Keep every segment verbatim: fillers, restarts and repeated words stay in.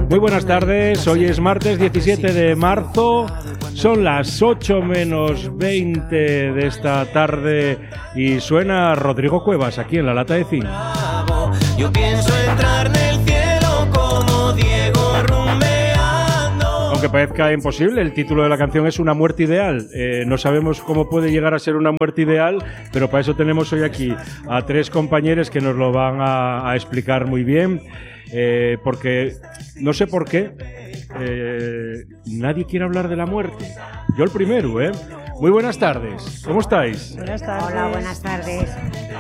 Muy buenas tardes, hoy es martes diecisiete de marzo, son las ocho menos veinte de esta tarde y suena Rodrigo Cuevas aquí en La Lata de Zinc. Yo pienso entrar en el cielo como Diego rumbeando. Aunque parezca imposible, el título de la canción es Una muerte ideal. Eh, no sabemos cómo puede llegar a ser una muerte ideal, pero para eso tenemos hoy aquí a tres compañeros que nos lo van a, a explicar muy bien. Eh, porque no sé por qué eh, nadie quiere hablar de la muerte. Yo el primero, ¿eh? Muy buenas tardes, ¿cómo estáis? Buenas tardes. Hola, buenas tardes.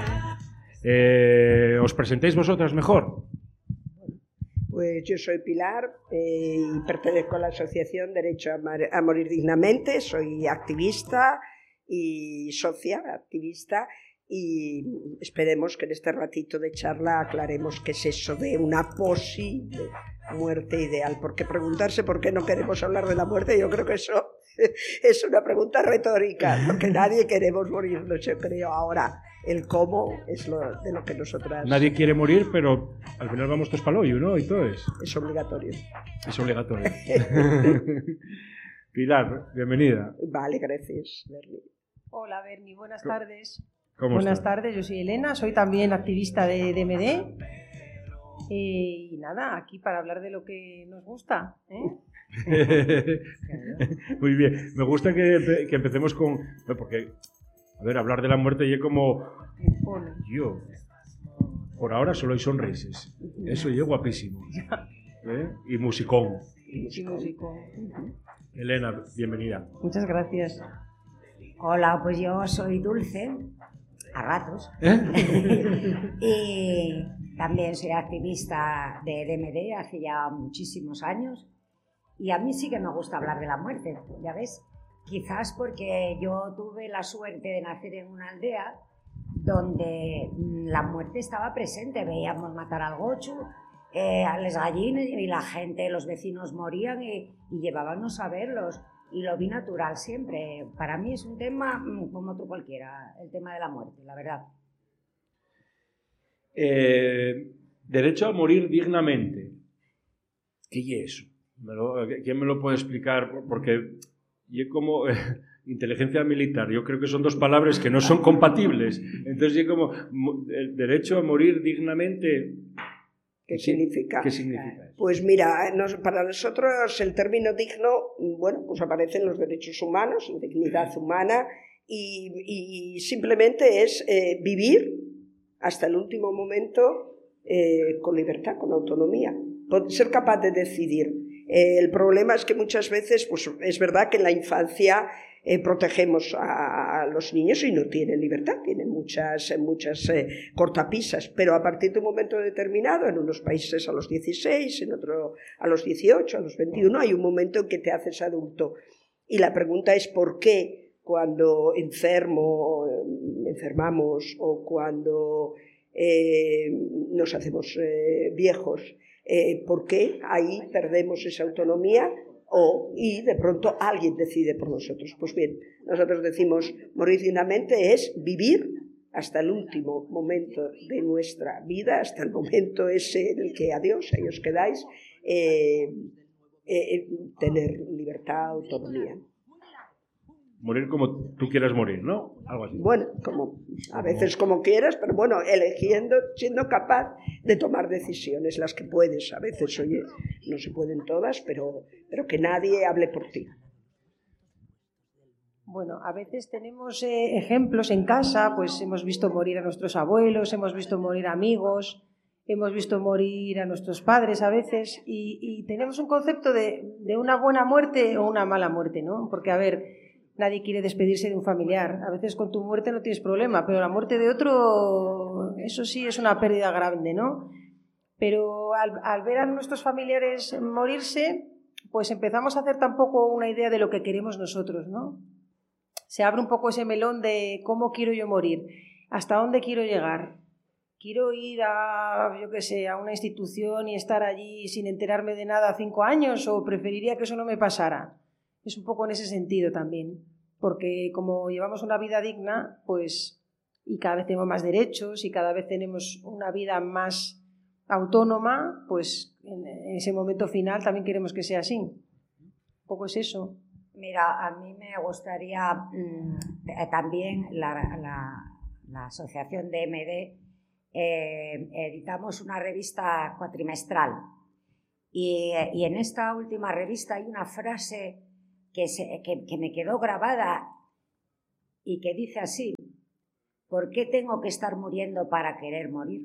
Eh, ¿Os presentéis vosotras mejor? Pues yo soy Pilar eh, y pertenezco a la Asociación Derecho a, Mar- a Morir Dignamente. Soy activista y socia activista. Y esperemos que en este ratito de charla aclaremos qué es eso de una posible muerte ideal, porque preguntarse por qué no queremos hablar de la muerte, yo creo que eso es una pregunta retórica, porque nadie queremos morirnos, yo creo. Ahora, el cómo es lo de lo que nosotras... Nadie quiere morir, pero al final vamos todos para el hoyo, ¿no? Y todo es... Es obligatorio. Es obligatorio. Pilar, bienvenida. Vale, gracias, Berni. Hola, Berni, buenas tardes. ¿Cómo Buenas estás? tardes, yo soy Elena, soy también activista de D M D. Eh, y nada, aquí para hablar de lo que nos gusta, ¿eh? Muy bien, me gusta que, que empecemos con... Porque, a ver, hablar de la muerte y es como... Yo, por ahora solo hay sonrisas. Eso y es guapísimo. ¿Eh? Y musicón. Y músico. Elena, bienvenida. Muchas gracias. Hola, pues yo soy Dulce, a ratos, ¿Eh? y también soy activista de D M D hace ya muchísimos años, y a mí sí que me gusta hablar de la muerte, ya ves, quizás porque yo tuve la suerte de nacer en una aldea donde la muerte estaba presente, veíamos matar al gochu, eh, a las gallinas, y la gente, los vecinos morían y, y llevábamos a verlos. Y lo vi natural siempre. Para mí es un tema como otro cualquiera, el tema de la muerte, la verdad. Eh, derecho a morir dignamente. ¿Qué es eso? ¿Me lo, ¿Quién me lo puede explicar? Porque yo como eh, inteligencia militar, yo creo que son dos palabras que no son compatibles. Entonces yo como el derecho a morir dignamente... ¿Qué significa? ¿Qué significa eso? Pues mira, nos, para nosotros el término digno, bueno, pues aparecen los derechos humanos, la dignidad humana, y, y simplemente es eh, vivir hasta el último momento eh, con libertad, con autonomía, ser capaz de decidir. Eh, el problema es que muchas veces, pues es verdad que en la infancia eh, protegemos a, a los niños y no tienen libertad, tienen muchas, muchas eh, cortapisas, pero a partir de un momento determinado, en unos países a los dieciséis, en otro a los dieciocho, a los veintiuno, hay un momento en que te haces adulto. Y la pregunta es por qué cuando enfermo, enfermamos o cuando eh, nos hacemos eh, viejos, eh, ¿por qué ahí perdemos esa autonomía? O, y de pronto alguien decide por nosotros. Pues bien, nosotros decimos morir dignamente es vivir hasta el último momento de nuestra vida, hasta el momento ese en el que adiós, ahí os quedáis, eh, eh, tener libertad, autonomía. Morir como tú quieras morir, ¿no? Algo así. Bueno, como, a veces como quieras, pero bueno, eligiendo, siendo capaz de tomar decisiones, las que puedes. A veces, oye, no se pueden todas, pero, pero que nadie hable por ti. Bueno, a veces tenemos eh, ejemplos en casa, pues hemos visto morir a nuestros abuelos, hemos visto morir amigos, hemos visto morir a nuestros padres a veces, y, y tenemos un concepto de, de una buena muerte o una mala muerte, ¿no? Porque, a ver, nadie quiere despedirse de un familiar. A veces con tu muerte no tienes problema, pero la muerte de otro, eso sí es una pérdida grande, ¿no? Pero al, al ver a nuestros familiares morirse, pues empezamos a hacer tampoco una idea de lo que queremos nosotros, ¿no? Se abre un poco ese melón de cómo quiero yo morir, hasta dónde quiero llegar. ¿Quiero ir a, yo qué sé, a una institución y estar allí sin enterarme de nada cinco años o preferiría que eso no me pasara? Es un poco en ese sentido también, porque como llevamos una vida digna, pues, y cada vez tenemos más derechos y cada vez tenemos una vida más autónoma, pues en ese momento final también queremos que sea así. Un poco es eso. Mira, a mí me gustaría mmm, también la, la, la asociación de M D, eh, editamos una revista cuatrimestral y, y en esta última revista hay una frase que, se, que, que me quedó grabada y que dice así: ¿por qué tengo que estar muriendo para querer morir?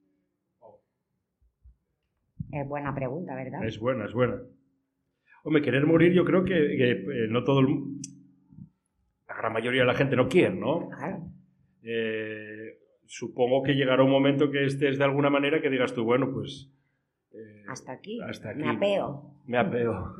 Es buena pregunta, ¿verdad? Es buena, es buena. Hombre, querer morir yo creo que, que eh, no todo el mundo, la gran mayoría de la gente no quiere, ¿no? Claro. Eh, supongo que llegará un momento que estés de alguna manera que digas tú, bueno, pues... Eh, hasta aquí, hasta aquí. me apeo. Me apeo.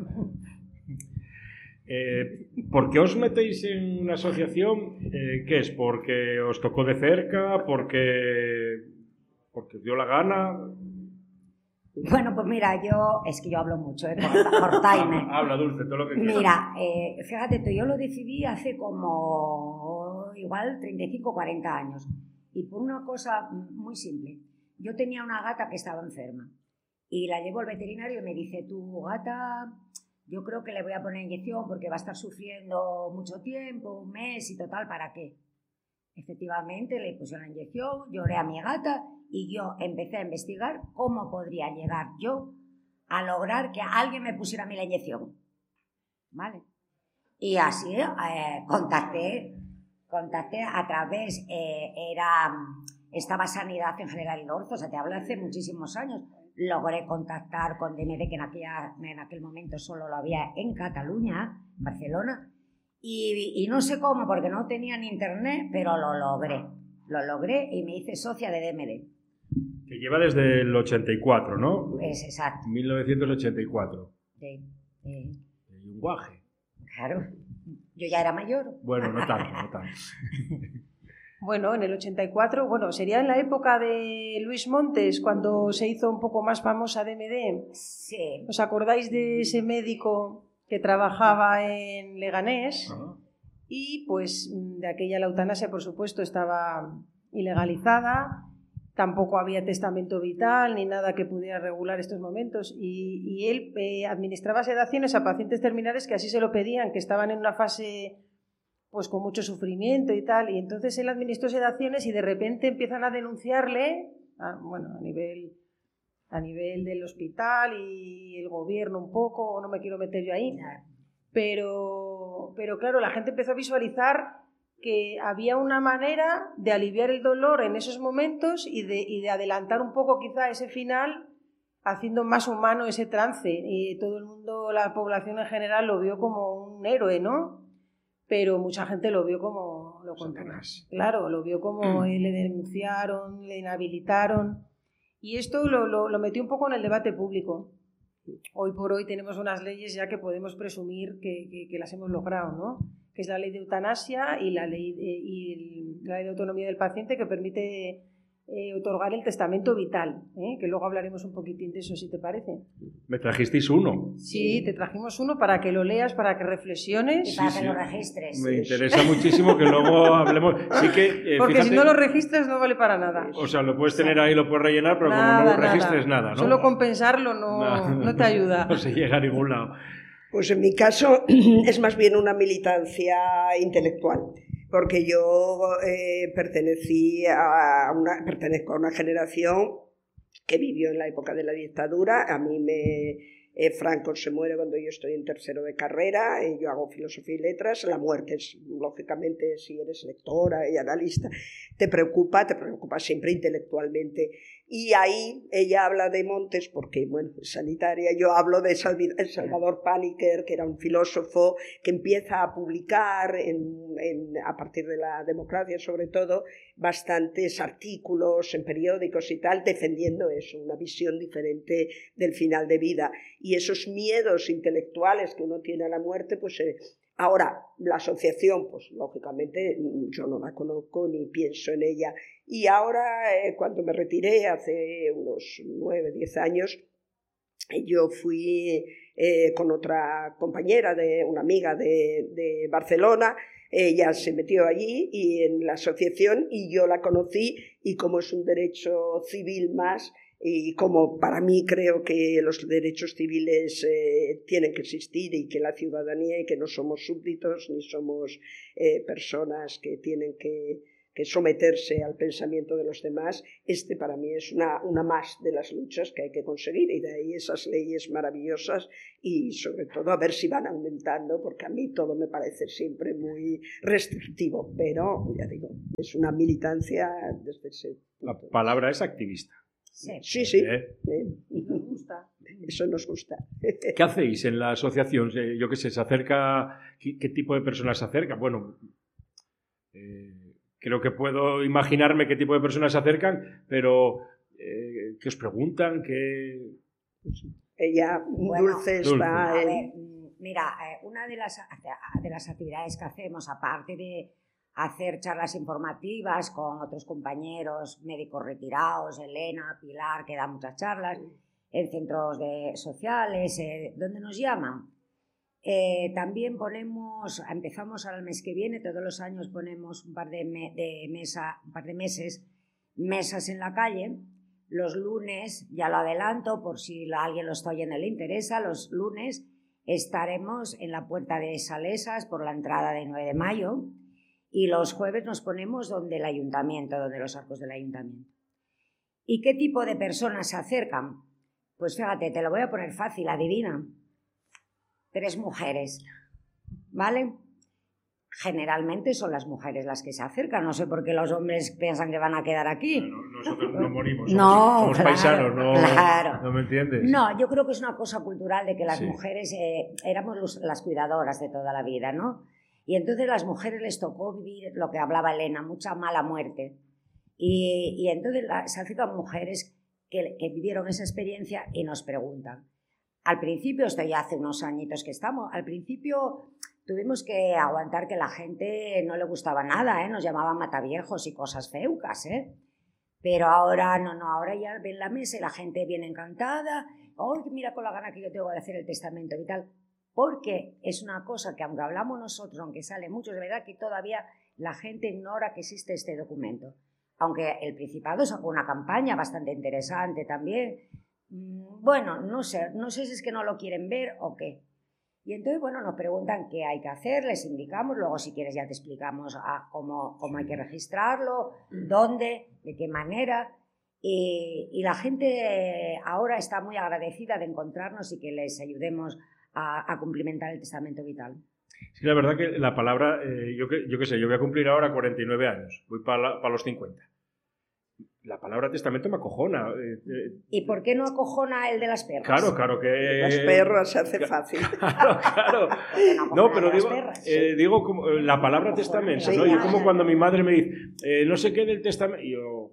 eh, ¿Por qué os metéis en una asociación? Eh, ¿Qué es? ¿Porque os tocó de cerca? ¿Porque, porque os dio la gana? Bueno, pues mira, yo... Es que yo hablo mucho, ¿eh? Por, por time. Habla, Dulce, todo lo que quieras. Mira, eh, fíjate tú, yo lo decidí hace como igual treinta y cinco o cuarenta años. Y por una cosa muy simple. Yo tenía una gata que estaba enferma. Y la llevo al veterinario y me dice, tu gata, yo creo que le voy a poner inyección porque va a estar sufriendo mucho tiempo, un mes y total, ¿para qué? Efectivamente, le pusieron la inyección, lloré a mi gata y yo empecé a investigar cómo podría llegar yo a lograr que alguien me pusiera a mí la inyección. ¿Vale? Y así eh, contacté, contacté a través, eh, era, estaba Sanidad en General Ilorzo, o sea, te hablo hace muchísimos años. Logré contactar con D M D, que en, aquella, en aquel momento solo lo había en Cataluña, en Barcelona, y, y no sé cómo, porque no tenía ni internet, pero lo logré. Lo logré y me hice socia de D M D. Que lleva desde el ochenta y cuatro, ¿no? Pues exacto. mil novecientos ochenta y cuatro. Sí, sí. Y un guaje. Claro. Yo ya era mayor. Bueno, no tanto, no tanto. Bueno, en el ochenta y cuatro, bueno, sería en la época de Luis Montes, cuando se hizo un poco más famosa D M D. Sí. ¿Os acordáis de ese médico que trabajaba en Leganés? Ajá. Y pues de aquella la eutanasia, por supuesto, estaba ilegalizada. Tampoco había testamento vital ni nada que pudiera regular estos momentos. Y, y él eh, administraba sedaciones a pacientes terminales que así se lo pedían, que estaban en una fase pues con mucho sufrimiento y tal. Y entonces él administró sedaciones y de repente empiezan a denunciarle, a, bueno, a nivel, a nivel del hospital y el gobierno un poco, no me quiero meter yo ahí, pero, pero claro, la gente empezó a visualizar que había una manera de aliviar el dolor en esos momentos y de, y de adelantar un poco quizá ese final, haciendo más humano ese trance. Y todo el mundo, la población en general, lo vio como un héroe, ¿no? Pero mucha gente lo vio como lo contrario. Claro, lo vio como eh, le denunciaron, le inhabilitaron. Y esto lo, lo, lo metió un poco en el debate público. Hoy por hoy tenemos unas leyes ya que podemos presumir que, que, que las hemos logrado, ¿no? Que es la ley de eutanasia y la ley de, y la ley de autonomía del paciente, que permite eh, otorgar el testamento vital, ¿eh? Que luego hablaremos un poquitín de eso, si te parece. Me trajisteis uno. Sí, te trajimos uno para que lo leas, para que reflexiones. Y para Sí, que sí. lo registres. Me interesa muchísimo que luego hablemos. Sí que, eh, Porque fíjate, si no lo registras no vale para nada. o sea, lo puedes tener ahí, lo puedes rellenar, pero Nada, como no lo registres, nada, nada, ¿no? Solo compensarlo no, Nada. no te ayuda. No se llega a ningún lado. Pues en mi caso es más bien una militancia intelectual, porque yo eh, pertenecí a una, pertenezco a una generación que vivió en la época de la dictadura. A mí me... Eh, Franco se muere cuando yo estoy en tercero de carrera, eh, yo hago filosofía y letras. La muerte es, lógicamente, si eres lectora y analista, te preocupa, te preocupa siempre intelectualmente. Y ahí ella habla de Montes porque, bueno, es sanitaria. Yo hablo de Salvador Paniker, que era un filósofo que empieza a publicar, en, en, a partir de la democracia sobre todo, bastantes artículos en periódicos y tal, defendiendo eso, una visión diferente del final de vida. Y esos miedos intelectuales que uno tiene a la muerte, pues eh, ahora la asociación, pues lógicamente yo no la conozco ni pienso en ella. Y ahora, eh, cuando me retiré hace unos nueve, diez años, yo fui eh, con otra compañera, de una amiga de, de Barcelona. Ella se metió allí y en la asociación y yo la conocí, y como es un derecho civil más, Y como para mí creo que los derechos civiles eh, tienen que existir y que la ciudadanía y que no somos súbditos ni somos eh, personas que tienen que, que someterse al pensamiento de los demás, este para mí es una, una más de las luchas que hay que conseguir, y de ahí esas leyes maravillosas y sobre todo a ver si van aumentando, porque a mí todo me parece siempre muy restrictivo, pero ya digo, es una militancia desde ese punto. La palabra es activista. Sí, Sí, sí. ¿Eh? Eh, Nos gusta. Eso nos gusta. ¿Qué hacéis en la asociación? Eh, Yo qué sé, ¿se acerca? ¿Qué, qué tipo de personas se acercan? Bueno, eh, creo que puedo imaginarme qué tipo de personas se acercan, pero eh, ¿qué os preguntan? ¿Qué...? Ella, Bueno, Dulce, Dulce. está A en... ver, mira, eh, una de las, de las actividades que hacemos, aparte de hacer charlas informativas con otros compañeros médicos retirados, Elena, Pilar, que da muchas charlas, en centros de, sociales, eh, donde nos llaman. Eh, también ponemos, empezamos ahora el mes que viene, todos los años ponemos un par de, me, de, mesa, un par de meses, mesas en la calle. Los lunes, ya lo adelanto por si alguien lo está oyendo y le interesa, los lunes estaremos en la puerta de Salesas por la entrada de nueve de mayo, y los jueves nos ponemos donde el ayuntamiento, donde los arcos del ayuntamiento. ¿Y qué tipo de personas se acercan? Pues fíjate, te lo voy a poner fácil, adivina. Tres mujeres, ¿vale? Generalmente son las mujeres las que se acercan. No sé por qué los hombres piensan que van a quedar aquí. No, nosotros no morimos, somos, No, somos claro, paisanos, no, claro. no me entiendes. No, yo creo que es una cosa cultural de que las Sí. mujeres eh, éramos los, las cuidadoras de toda la vida, ¿no? Y entonces las mujeres les tocó vivir lo que hablaba Elena, mucha mala muerte. Y, y entonces la, se acercan mujeres que, que vivieron esa experiencia y nos preguntan. Al principio, esto ya hace unos añitos que estamos, al principio tuvimos que aguantar que la gente no le gustaba nada, ¿eh? Nos llamaban mataviejos y cosas feucas, ¿eh? Pero ahora no, no, ahora ya ven la mesa y la gente viene encantada. ¡Ay, mira con la gana que yo tengo de hacer el testamento y tal! Porque es una cosa que aunque hablamos nosotros, aunque sale mucho, de verdad que todavía la gente ignora que existe este documento. Aunque el Principado sacó una campaña bastante interesante también. Bueno, no sé, no sé si es que no lo quieren ver o qué. Y entonces, bueno, nos preguntan qué hay que hacer, les indicamos, luego si quieres ya te explicamos a cómo, cómo hay que registrarlo, dónde, de qué manera. Y, y la gente ahora está muy agradecida de encontrarnos y que les ayudemos a, a cumplimentar el testamento vital. Es que la verdad que la palabra, eh, yo, que, yo qué sé, yo voy a cumplir ahora cuarenta y nueve años, voy para pa los cincuenta. La palabra testamento me acojona. Eh, eh, ¿Y por qué no acojona el de las perras? Claro, claro que... Las perras se hace fácil. Claro, claro. No, No, pero las digo, perras, eh, sí. digo como, eh, la palabra testamento, Sí, ¿no? Yo claro. como cuando mi madre me dice, eh, no sé qué del testamento, y yo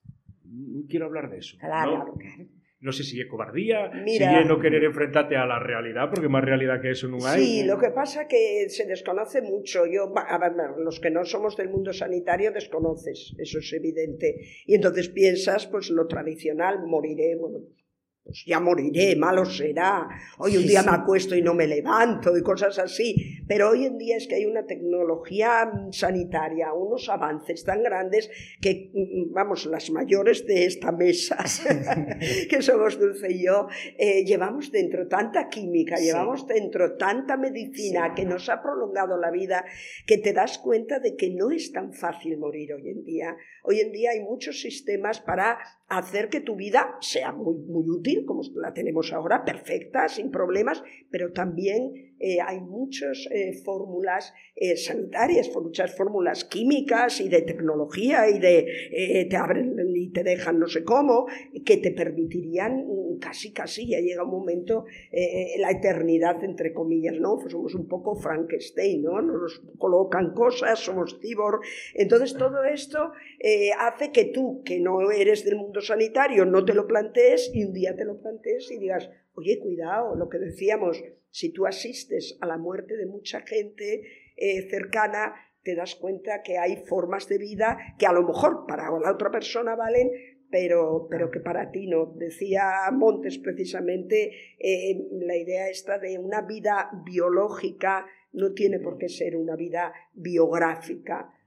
no quiero hablar de eso. Claro, ¿no? claro. No sé si es cobardía, Mira. si es no querer enfrentarte a la realidad, porque más realidad que eso no hay. Sí, lo que pasa es que se desconoce mucho. Yo, a ver, los que no somos del mundo sanitario desconoces, eso es evidente. Y entonces piensas, pues lo tradicional, moriré, bueno, pues ya moriré, malo será. Hoy un Sí, día sí. me acuesto y no me levanto y cosas así. Pero hoy en día es que hay una tecnología sanitaria, unos avances tan grandes que, vamos, las mayores de esta mesa, que somos Dulce y yo, eh, llevamos dentro tanta química, Sí. llevamos dentro tanta medicina Sí. que nos ha prolongado la vida, que te das cuenta de que no es tan fácil morir hoy en día. Hoy en día hay muchos sistemas para hacer que tu vida sea muy, muy útil, como la tenemos ahora, perfecta, sin problemas, pero también eh, hay muchas eh, fórmulas eh, sanitarias, muchas fórmulas químicas y de tecnología y de eh, te abren y te dejan no sé cómo, que te permitirían casi, casi, ya llega un momento, eh, la eternidad, entre comillas, ¿no? Pues somos un poco Frankenstein, ¿no? Nos colocan cosas, somos cyborg. Entonces todo esto eh, hace que tú, que no eres del mundo sanitario, no te lo plantees y un día te lo plantees y digas, oye, cuidado, lo que decíamos, si tú asistes a la muerte de mucha gente eh, cercana, te das cuenta que hay formas de vida que a lo mejor para la otra persona valen, pero, pero que para ti no. Decía Montes precisamente eh, la idea esta de una vida biológica no tiene por qué ser una vida biográfica.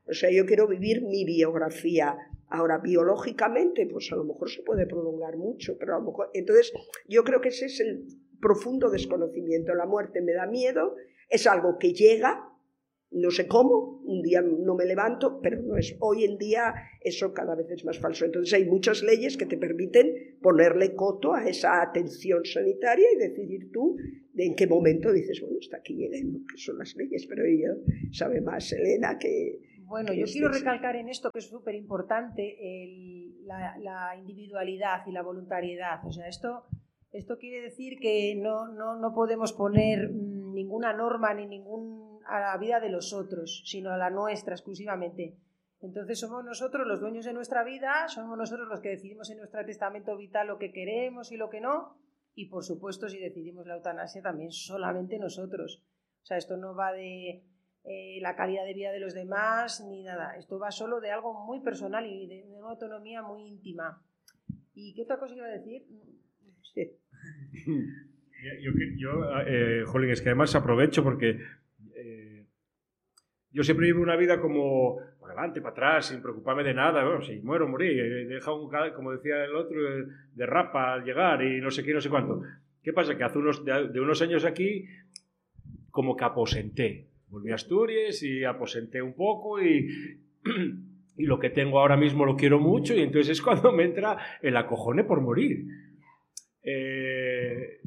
O sea, yo quiero vivir mi biografía. Ahora, biológicamente, pues a lo mejor se puede prolongar mucho, pero a lo mejor... Entonces, yo creo que ese es el profundo desconocimiento. La muerte me da miedo, es algo que llega, no sé cómo, un día no me levanto, pero no es. Hoy en día eso cada vez es más falso. Entonces hay muchas leyes que te permiten ponerle coto a esa atención sanitaria y decidir tú de en qué momento dices, bueno, hasta aquí llegué, ¿no? Que son las leyes, pero ella sabe más, Elena, que... Bueno, que yo este quiero es... recalcar en esto que es súper importante la, la individualidad y la voluntariedad. O sea, esto... Esto quiere decir que no, no, no podemos poner mmm, ninguna norma ni ningún a la vida de los otros, sino a la nuestra exclusivamente. Entonces somos nosotros los dueños de nuestra vida, somos nosotros los que decidimos en nuestro testamento vital lo que queremos y lo que no, y por supuesto si decidimos la eutanasia también solamente nosotros. O sea, esto no va de eh, la calidad de vida de los demás ni nada, esto va solo de algo muy personal y de, de una autonomía muy íntima. ¿Y qué otra cosa iba a decir? Sí. Yo, yo eh, jolín, es que además aprovecho porque eh, yo siempre vivo una vida como para adelante, para atrás, sin preocuparme de nada. Bueno, si muero, morí. Deja un, como decía el otro, de rapa al llegar y no sé qué, no sé cuánto. ¿Qué pasa? Que hace unos, de, de unos años aquí, como que aposenté. Volví a Asturias y aposenté un poco y... y lo que tengo ahora mismo lo quiero mucho y entonces es cuando me entra el acojone por morir. Eh,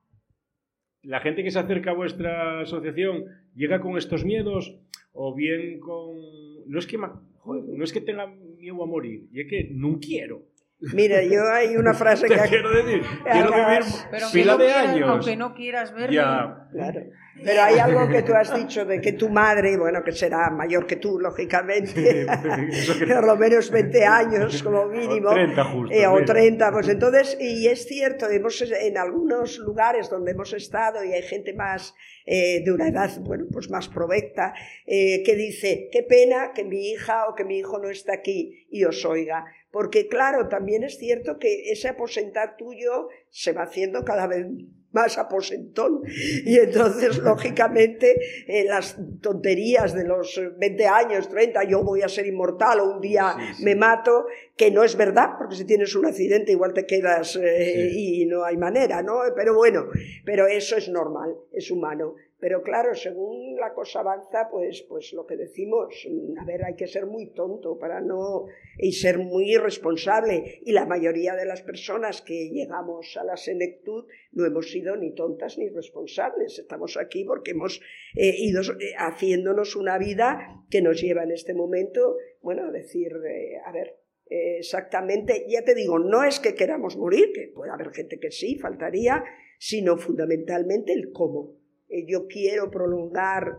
la gente que se acerca a vuestra asociación llega con estos miedos o bien con... No es que, joder, no es que tenga miedo a morir, y es que no quiero. Mira, yo hay una frase Te que... quiero decir, quiero vivir pero pila no de quieras, años. Aunque no quieras verme... Ya. Claro. Pero hay algo que tú has dicho de que tu madre, bueno, que será mayor que tú, lógicamente, Eso que... por lo menos veinte años como mínimo, o treinta justo, eh, o mira. treinta, pues entonces, y es cierto, hemos en algunos lugares donde hemos estado y hay gente más eh, de una edad, bueno, pues más provecta, eh, que dice, qué pena que mi hija o que mi hijo no está aquí y os oiga. Porque claro, también es cierto que ese aposentar tuyo se va haciendo cada vez más aposentón y entonces lógicamente eh, las tonterías de los veinte años, treinta, yo voy a ser inmortal o un día sí, sí. me mato, que no es verdad, porque si tienes un accidente igual te quedas eh, sí. y no hay manera, ¿no? Pero bueno, pero eso es normal, es humano. Pero claro, según la cosa avanza, pues, pues lo que decimos, a ver, hay que ser muy tonto para no... y ser muy irresponsable. Y la mayoría de las personas que llegamos a la senectud no hemos sido ni tontas ni irresponsables. Estamos aquí porque hemos eh, ido eh, haciéndonos una vida que nos lleva en este momento, bueno, a decir, eh, a ver... Eh, exactamente, ya te digo, no es que queramos morir, que puede haber gente que sí, faltaría, sino fundamentalmente el cómo. Yo quiero prolongar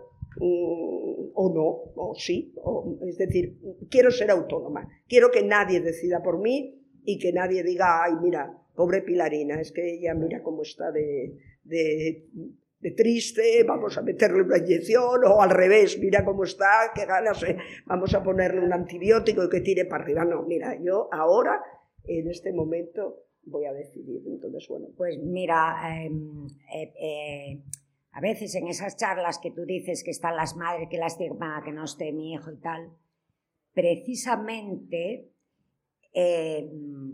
um, o no, o sí, o, es decir, quiero ser autónoma, quiero que nadie decida por mí y que nadie diga, ay, mira, pobre Pilarina, es que ella mira cómo está de, de, de triste, vamos a meterle una inyección, o al revés, mira cómo está, qué ganas, eh, vamos a ponerle un antibiótico y que tire para arriba. No, mira, yo ahora, en este momento, voy a decidir. Entonces, bueno. Pues mira, eh, eh, eh, a veces en esas charlas que tú dices que están las madres, que lástima que no esté mi hijo y tal, precisamente eh,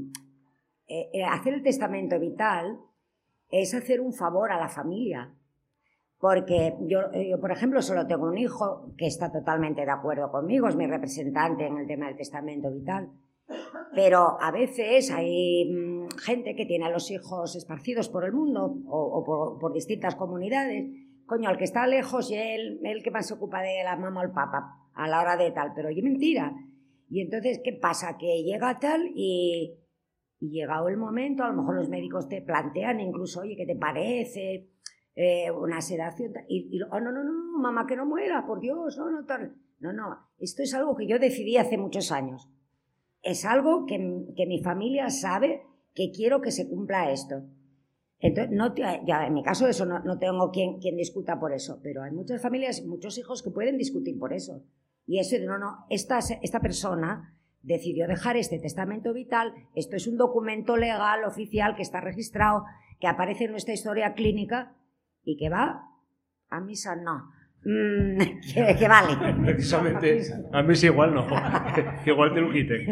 eh, hacer el testamento vital es hacer un favor a la familia. Porque yo, yo, por ejemplo, solo tengo un hijo que está totalmente de acuerdo conmigo, es mi representante en el tema del testamento vital. Pero a veces hay mmm, gente que tiene a los hijos esparcidos por el mundo o, o por, por distintas comunidades. Coño, el que está lejos y él, el que más se ocupa de la mamá o el papá a la hora de tal. Pero oye, mentira. Y entonces, ¿qué pasa? Que llega tal y, y llegado el momento, a lo mejor los médicos te plantean incluso, oye, ¿qué te parece? Eh, una sedación. Y, y oh, no, no, no, no, mamá, que no muera, por Dios, no, no, tal. No, no, esto es algo que yo decidí hace muchos años. Es algo que, que mi familia sabe que quiero que se cumpla esto. Entonces, no, ya en mi caso eso no, no tengo quien, quien discuta por eso, pero hay muchas familias, muchos hijos que pueden discutir por eso. Y eso de, no, no, esta, esta persona decidió dejar este testamento vital, esto es un documento legal, oficial, que está registrado, que aparece en nuestra historia clínica y que va a misa, no. Mm, que, que vale. Precisamente, a mí sí igual no, que igual te lo quiten.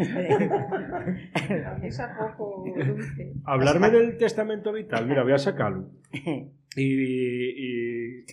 Es a poco dulce. Hablarme del testamento vital, mira, voy a sacarlo. Y, y,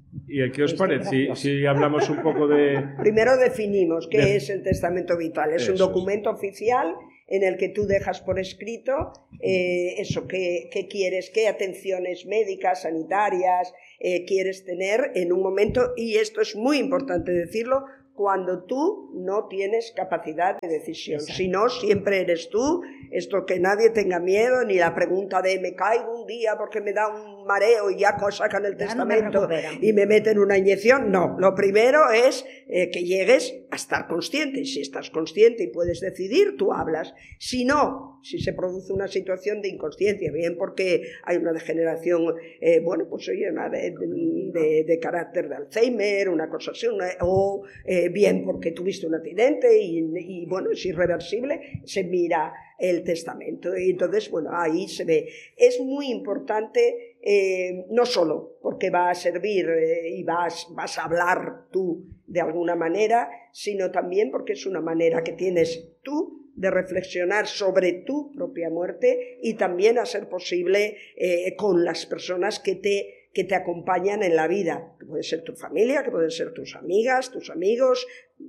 y ¿qué os parece? Si, si hablamos un poco de... Primero definimos qué de... es el testamento vital. Es Eso un documento es. oficial en el que tú dejas por escrito eh, eso, qué, qué quieres, qué atenciones médicas, sanitarias eh, quieres tener en un momento, y esto es muy importante decirlo, cuando tú no tienes capacidad de decisión. Exacto. Si no, siempre eres tú. Esto, que nadie tenga miedo, ni la pregunta de me caigo un día porque me da un mareo y ya sacan el ya testamento no y me meten una inyección. No, lo primero es eh, que llegues a estar consciente. Si estás consciente y puedes decidir, tú hablas. Si no, si se produce una situación de inconsciencia, bien porque hay una degeneración, eh, bueno, pues oye, una de, de, de, de carácter de Alzheimer, una cosa así, una, o eh, bien porque tuviste un accidente y, y bueno, es irreversible, se mira el testamento. Y entonces, bueno, ahí se ve. Es muy importante, eh, no solo porque va a servir eh, y vas, vas a hablar tú de alguna manera, sino también porque es una manera que tienes tú de reflexionar sobre tu propia muerte y también, a ser posible, eh, con las personas que te, que te acompañan en la vida, que puede ser tu familia, que pueden ser tus amigas, tus amigos,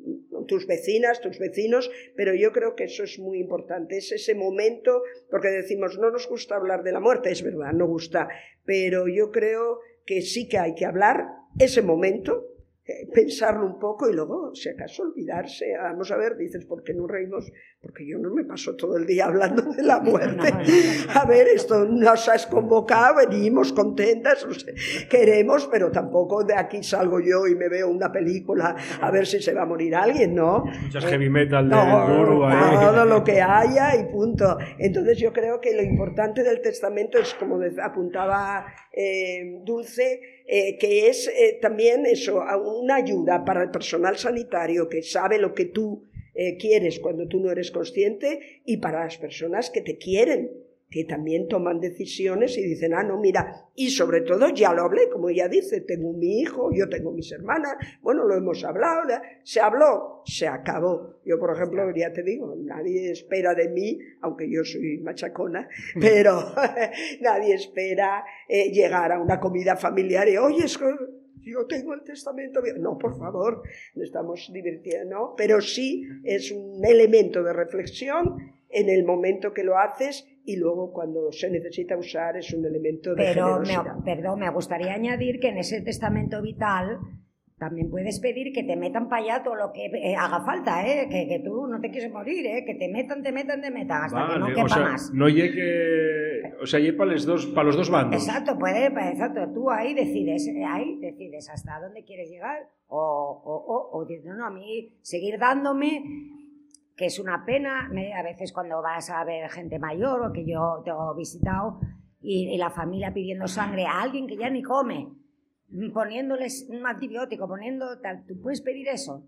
tus vecinas, tus vecinos, pero yo creo que eso es muy importante, es ese momento, porque decimos, no nos gusta hablar de la muerte, es verdad, no gusta, pero yo creo que sí que hay que hablar ese momento, eh, pensarlo un poco y luego, si acaso, olvidarse. Vamos a ver, dices, ¿por qué no reímos? Porque yo no me paso todo el día hablando de la muerte. No, no, no. A ver, esto nos has convocado, venimos contentas, no sé, queremos, pero tampoco de aquí salgo yo y me veo una película a ver si se va a morir alguien, ¿no? Muchas heavy metal de no, duro ahí. Todo lo que haya y punto. Entonces yo creo que lo importante del testamento es, como apuntaba eh, Dulce, eh, que es eh, también eso, una ayuda para el personal sanitario que sabe lo que tú eh, quieres cuando tú no eres consciente, y para las personas que te quieren, que también toman decisiones y dicen, ah, no, mira, y sobre todo ya lo hablé, como ella dice, tengo mi hijo, yo tengo mis hermanas, bueno, lo hemos hablado, se habló, se acabó. Yo, por ejemplo, ya te digo, nadie espera de mí, aunque yo soy machacona, pero nadie espera eh, llegar a una comida familiar y, oye, es que yo tengo el testamento. No, por favor, nos estamos divirtiendo, ¿no? Pero sí es un elemento de reflexión en el momento que lo haces, y luego cuando se necesita usar es un elemento de Pero generosidad. Me, perdón, me gustaría añadir que en ese testamento vital también puedes pedir que te metan para allá todo lo que eh, haga falta, ¿eh? que, que tú no te quieres morir, ¿eh? que te metan, te metan, te metan, hasta vale, que no quepa o sea, más. No llegue, o sea, llegue para los dos, para los dos bandos. Exacto, puede, exacto, tú ahí decides, ahí decides hasta dónde quieres llegar, o, o, o, o dices, no, no, a mí seguir dándome, que es una pena, me, a veces cuando vas a ver gente mayor, o que yo te he visitado, y, y la familia pidiendo sangre a alguien que ya ni come, poniéndoles un antibiótico, poniendo tal, ¿tú puedes pedir eso?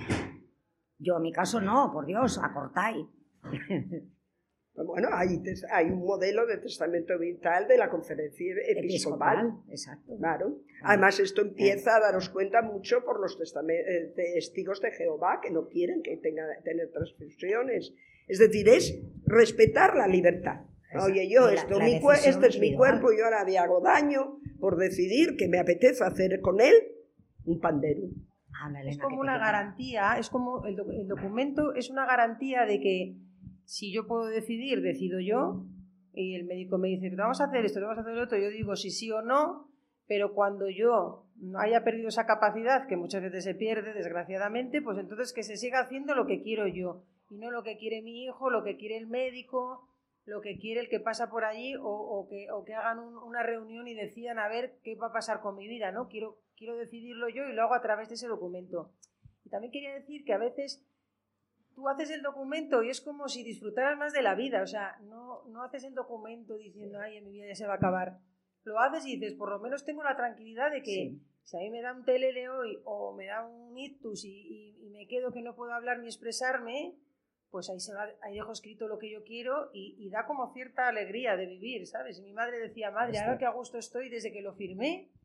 Yo en mi caso no, por Dios, acortáis. Bueno, hay, hay un modelo de testamento vital de la conferencia episcopal. Episcopal, exacto. Claro. Además, esto empieza a daros cuenta mucho por los testigos de Jehová, que no quieren que tenga tener transfusiones. Es decir, es respetar la libertad. Exacto. Oye, yo, esto, la, la mi este es mi cuerpo, y yo ahora le hago daño por decidir que me apetece hacer con él un pandero. Ah, es como una garantía, es como el, doc el documento es una garantía de que si yo puedo decidir, decido yo, y el médico me dice, vamos a hacer esto, vamos a hacer lo otro, yo digo si sí o no, pero cuando yo no haya perdido esa capacidad, que muchas veces se pierde, desgraciadamente, pues entonces que se siga haciendo lo que quiero yo, y no lo que quiere mi hijo, lo que quiere el médico, lo que quiere el que pasa por allí, o, o, que, o que hagan un, una reunión y decidan a ver qué va a pasar con mi vida, ¿no? Quiero, quiero decidirlo yo y lo hago a través de ese documento. Y también quería decir que a veces tú haces el documento y es como si disfrutaras más de la vida, o sea, no, no haces el documento diciendo, ay, en mi vida ya se va a acabar. Lo haces y dices, por lo menos tengo la tranquilidad de que sí. Si a mí me da un T L L hoy o me da un ictus y, y, y me quedo que no puedo hablar ni expresarme, pues ahí, se va, ahí dejo escrito lo que yo quiero y, y da como cierta alegría de vivir, ¿sabes? Y mi madre decía, madre, ahora que a gusto estoy desde que lo firmé,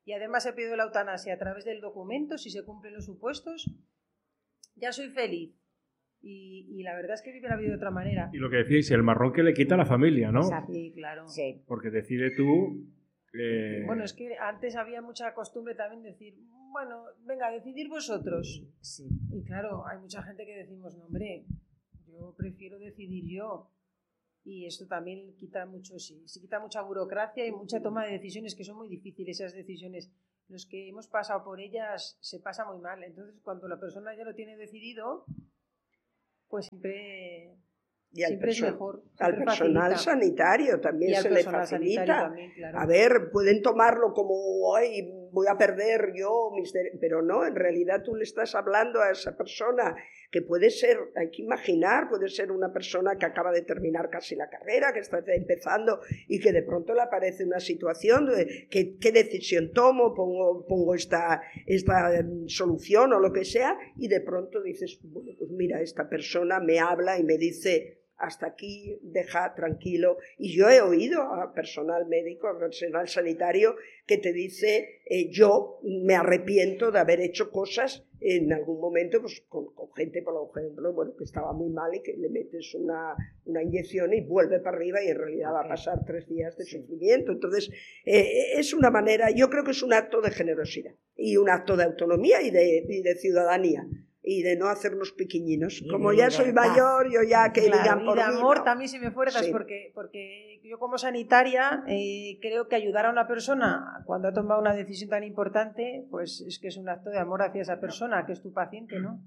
y además he pedido la eutanasia a través del documento, si se cumplen los supuestos, ya soy feliz. Y, y la verdad es que vive la vida de otra manera. Y lo que decíais, el marrón que le quita a la familia, ¿no? Exacto. Sí, claro. Sí. Porque decide tú... Eh... Bueno, es que antes había mucha costumbre también de decir, bueno, venga, decidir vosotros. Sí. Y claro, hay mucha gente que decimos, no, hombre, yo prefiero decidir yo. Y esto también quita mucho, sí, sí quita mucha burocracia y mucha toma de decisiones que son muy difíciles, esas decisiones. Los que hemos pasado por ellas se pasa muy mal. Entonces, cuando la persona ya lo tiene decidido, pues siempre, y al siempre es mejor. Al personal facilita. sanitario también se le facilita. También, claro. A ver, pueden tomarlo como, ay, voy a perder yo mis derechos, pero no, en realidad tú le estás hablando a esa persona que puede ser, hay que imaginar, puede ser una persona que acaba de terminar casi la carrera, que está empezando y que de pronto le aparece una situación de que, qué decisión tomo, pongo, pongo esta, esta solución o lo que sea, y de pronto dices, bueno, pues mira, esta persona me habla y me dice, hasta aquí, deja tranquilo. Y yo he oído a personal médico, a personal sanitario, que te dice, eh, yo me arrepiento de haber hecho cosas en algún momento, pues con, con gente, por ejemplo, bueno, que estaba muy mal y que le metes una, una inyección y vuelve para arriba y en realidad okay. va a pasar tres días de sufrimiento. Entonces, eh, es una manera, yo creo que es un acto de generosidad y un acto de autonomía y de, y de ciudadanía. Y de no hacernos pequeñinos. Como ya soy mayor, yo ya que claro, digan por y de mí, amor no. También si me fuerzas, sí. porque, porque yo como sanitaria eh, creo que ayudar a una persona cuando ha tomado una decisión tan importante, pues es que es un acto de amor hacia esa persona, que es tu paciente, ¿no?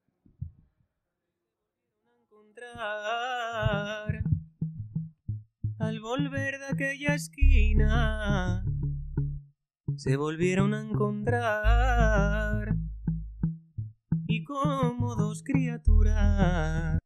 Encontrar al volver de aquella esquina se volvieron a encontrar y como dos criaturas